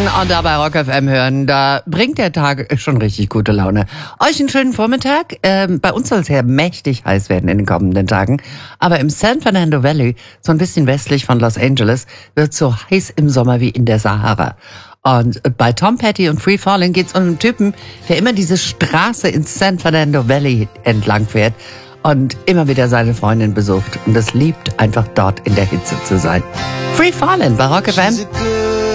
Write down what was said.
und dabei Rock FM hören, da bringt der Tag schon richtig gute Laune. Euch einen schönen Vormittag. Bei uns soll es ja mächtig heiß werden in den kommenden Tagen. Aber im San Fernando Valley, so ein bisschen westlich von Los Angeles, wird so heiß im Sommer wie in der Sahara. Und bei Tom Petty und Free Fallin' geht's um einen Typen, der immer diese Straße ins San Fernando Valley entlang fährt und immer wieder seine Freundin besucht. Und es liebt einfach dort in der Hitze zu sein. Free Fallin' bei Rock FM.